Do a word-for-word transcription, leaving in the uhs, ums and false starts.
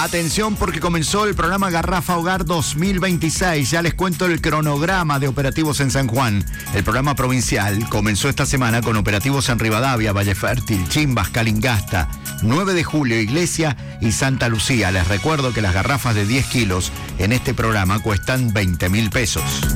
Atención porque comenzó el programa Garrafa Hogar dos mil veintiséis. Ya les cuento el cronograma de operativos en San Juan. El programa provincial comenzó esta semana con operativos en Rivadavia, Valle Fértil, Chimbas, Calingasta, nueve de julio, Iglesia y Santa Lucía. Les recuerdo que las garrafas de diez kilos en este programa cuestan veinte mil pesos.